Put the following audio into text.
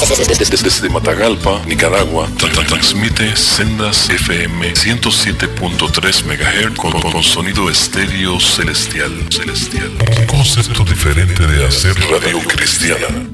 Desde Matagalpa, Nicaragua, transmite Sendas FM 107.3 MHz con sonido estéreo celestial. Un concepto diferente de hacer radio cristiana.